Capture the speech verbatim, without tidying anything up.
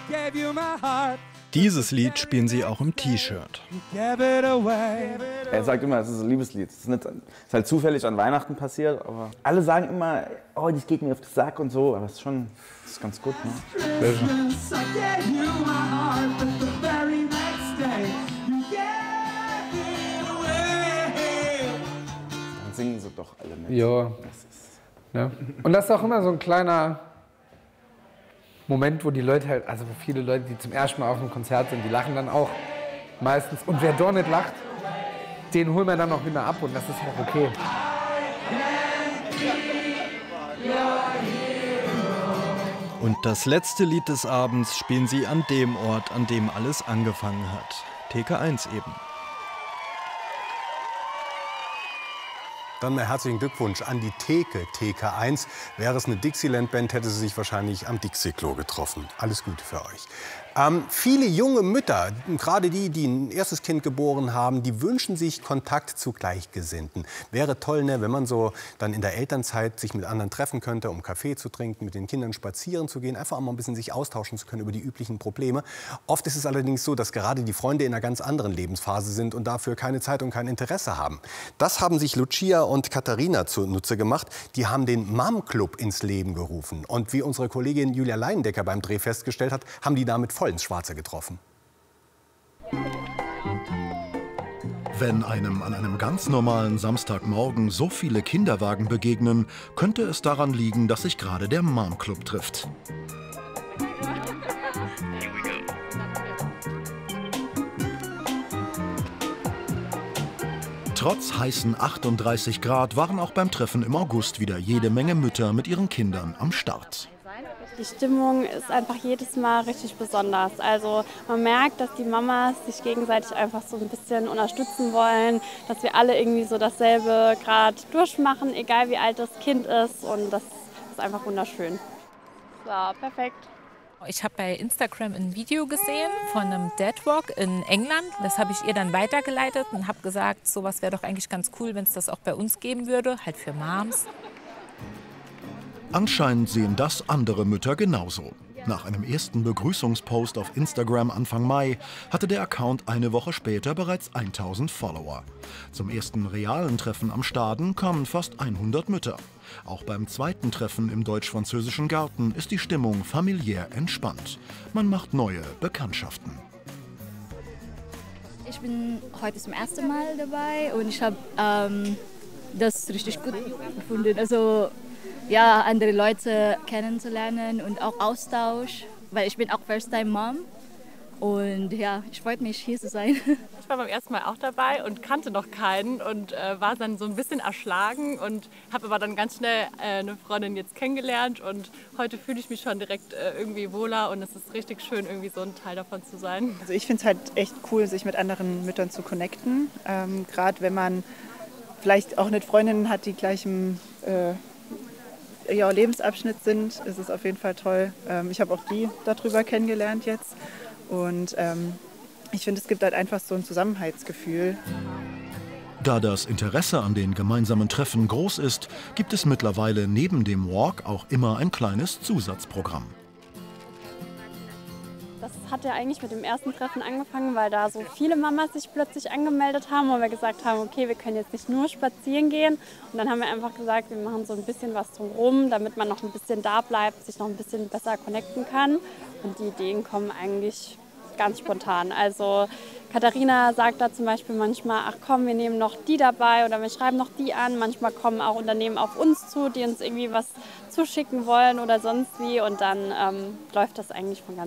Dieses Lied spielen sie auch im T-Shirt. Er sagt immer, es ist ein Liebeslied. Es ist, nicht, es ist halt zufällig an Weihnachten passiert, aber alle sagen immer, oh, das geht mir auf den Sack und so, aber es ist schon, das ist ganz gut, ne? Dann singen sie doch alle mit. Ja. Das ist ja. Und das ist auch immer so ein kleiner Moment, wo die Leute halt, also viele Leute, die zum ersten Mal auf einem Konzert sind, die lachen dann auch meistens. Und wer dort nicht lacht, den holen wir dann auch wieder ab und das ist auch okay. Und das letzte Lied des Abends spielen sie an dem Ort, an dem alles angefangen hat. T K eins eben. Dann mal herzlichen Glückwunsch an die Theke, T K eins. Wäre es eine Dixieland-Band, hätte sie sich wahrscheinlich am Dixie-Klo getroffen. Alles Gute für euch. Ähm, viele junge Mütter, gerade die, die ein erstes Kind geboren haben, die wünschen sich Kontakt zu Gleichgesinnten. Wäre toll, ne, wenn man so dann in der Elternzeit sich mit anderen treffen könnte, um Kaffee zu trinken, mit den Kindern spazieren zu gehen, einfach auch mal ein bisschen sich austauschen zu können über die üblichen Probleme. Oft ist es allerdings so, dass gerade die Freunde in einer ganz anderen Lebensphase sind und dafür keine Zeit und kein Interesse haben. Das haben sich Lucia und Katharina zunutze gemacht. Die haben den Mom Club ins Leben gerufen. Und wie unsere Kollegin Julia Leindecker beim Dreh festgestellt hat, haben die damit voll ins Schwarze getroffen. Wenn einem an einem ganz normalen Samstagmorgen so viele Kinderwagen begegnen, könnte es daran liegen, dass sich gerade der Mom Club trifft. Trotz heißen achtunddreißig Grad waren auch beim Treffen im August wieder jede Menge Mütter mit ihren Kindern am Start. Die Stimmung ist einfach jedes Mal richtig besonders. Also man merkt, dass die Mamas sich gegenseitig einfach so ein bisschen unterstützen wollen, dass wir alle irgendwie so dasselbe gerade durchmachen, egal wie alt das Kind ist. Und das ist einfach wunderschön. So, perfekt. Ich habe bei Instagram ein Video gesehen von einem Deadwalk in England. Das habe ich ihr dann weitergeleitet und habe gesagt, sowas wäre doch eigentlich ganz cool, wenn es das auch bei uns geben würde, halt für Moms. Anscheinend sehen das andere Mütter genauso. Nach einem ersten Begrüßungspost auf Instagram Anfang Mai hatte der Account eine Woche später bereits tausend Follower. Zum ersten realen Treffen am Staden kamen fast hundert Mütter. Auch beim zweiten Treffen im deutsch-französischen Garten ist die Stimmung familiär entspannt. Man macht neue Bekanntschaften. Ich bin heute zum ersten Mal dabei und ich habe ähm, das richtig gut gefunden. Also ja, andere Leute kennenzulernen und auch Austausch, weil ich bin auch First-Time-Mom und ja, ich freue mich, hier zu sein. Ich war beim ersten Mal auch dabei und kannte noch keinen und äh, war dann so ein bisschen erschlagen und habe aber dann ganz schnell äh, eine Freundin jetzt kennengelernt und heute fühle ich mich schon direkt äh, irgendwie wohler und es ist richtig schön, irgendwie so ein Teil davon zu sein. Also ich finde es halt echt cool, sich mit anderen Müttern zu connecten, ähm, gerade wenn man vielleicht auch nicht Freundinnen hat, die gleich im äh, ja, Lebensabschnitt sind, ist es auf jeden Fall toll. Ähm, ich habe auch die darüber kennengelernt jetzt und ähm, ich finde, es gibt halt einfach so ein Zusammenhaltsgefühl. Da das Interesse an den gemeinsamen Treffen groß ist, gibt es mittlerweile neben dem Walk auch immer ein kleines Zusatzprogramm. Das hat ja eigentlich mit dem ersten Treffen angefangen, weil da so viele Mamas sich plötzlich angemeldet haben und wir gesagt haben, okay, wir können jetzt nicht nur spazieren gehen. Und dann haben wir einfach gesagt, wir machen so ein bisschen was drumherum, damit man noch ein bisschen da bleibt, sich noch ein bisschen besser connecten kann. Und die Ideen kommen eigentlich ganz spontan. Also Katharina sagt da zum Beispiel manchmal, ach komm, wir nehmen noch die dabei oder wir schreiben noch die an. Manchmal kommen auch Unternehmen auf uns zu, die uns irgendwie was zuschicken wollen oder sonst wie. Und dann ähm, läuft das eigentlich von ganz